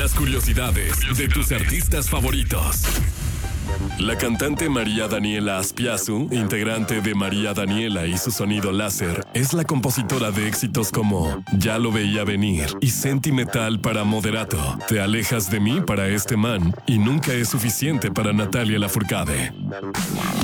las curiosidades de tus artistas favoritos. La cantante María Daniela Aspiazu, integrante de María Daniela y su sonido láser, es la compositora de éxitos como Ya lo veía venir y Sentimental para Moderato, Te alejas de mí para este man y Nunca es suficiente para Natalia Lafourcade.